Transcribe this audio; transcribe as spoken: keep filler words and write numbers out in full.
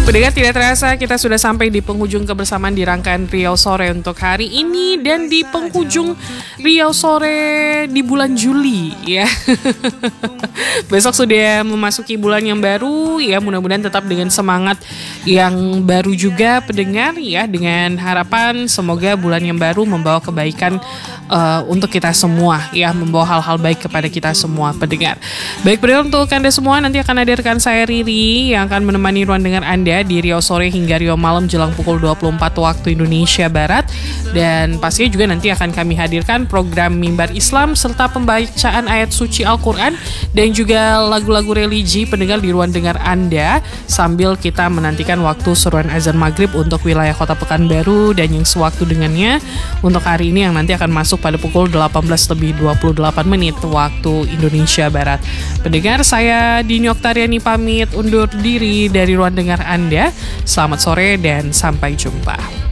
Pendengar, tidak terasa kita sudah sampai di penghujung kebersamaan di rangkaian Riau Sore untuk hari ini dan di penghujung Riau Sore di bulan Juli ya. Besok sudah memasuki bulan yang baru ya, mudah-mudahan tetap dengan semangat yang baru juga pendengar ya, dengan harapan semoga bulan yang baru membawa kebaikan uh, untuk kita semua ya, membawa hal-hal baik kepada kita semua pendengar. Baik pendengar, untuk Anda semua nanti akan hadirkan saya Riri yang akan menemani ruang dengar Anda di Riau Sore hingga Riau Malam jelang pukul dua puluh empat waktu Indonesia Barat. Dan pastinya juga nanti akan kami hadirkan program Mimbar Islam serta pembacaan ayat suci Al-Quran dan juga lagu-lagu religi pendengar di ruang dengar Anda, sambil kita menantikan waktu seruan azan maghrib untuk wilayah Kota Pekanbaru dan yang sewaktu dengannya untuk hari ini yang nanti akan masuk pada pukul delapan belas lebih dua puluh delapan menit waktu Indonesia Barat. Pendengar, saya Dini Oktariani pamit undur diri dari ruang dengar Anda. Selamat sore dan sampai jumpa.